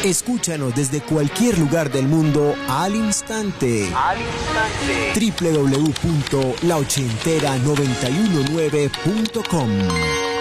Escúchanos desde cualquier lugar del mundo al instante. www.laochentera919.com